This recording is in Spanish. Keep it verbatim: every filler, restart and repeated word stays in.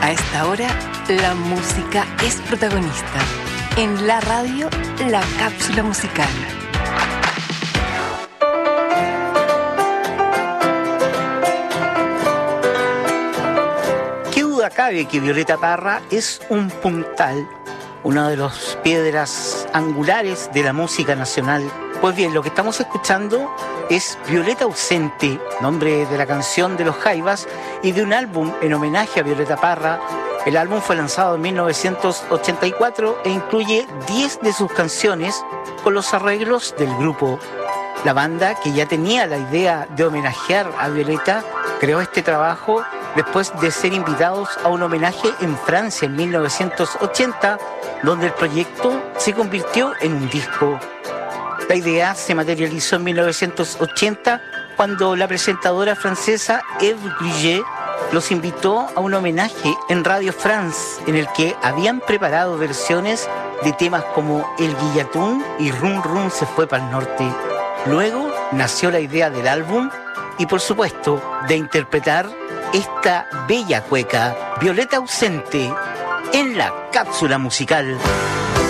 A esta hora, la música es protagonista. En la radio, la cápsula musical. ¿Qué duda cabe que Violeta Parra es un puntal, una de las piedras angulares de la música nacional? Pues bien, lo que estamos escuchando es Violeta Ausente, nombre de la canción de Los Jaivas y de un álbum en homenaje a Violeta Parra. El álbum fue lanzado en mil novecientos ochenta y cuatro e incluye diez de sus canciones con los arreglos del grupo. La banda, que ya tenía la idea de homenajear a Violeta, creó este trabajo después de ser invitados a un homenaje en Francia en mil novecientos ochenta, donde el proyecto se convirtió en un disco. La idea se materializó en mil novecientos ochenta cuando la presentadora francesa Eve Grillet los invitó a un homenaje en Radio France, en el que habían preparado versiones de temas como El Guillatún y Rum Rum se fue para el norte. Luego nació la idea del álbum y, por supuesto, de interpretar esta bella cueca, Violeta Ausente, en la cápsula musical.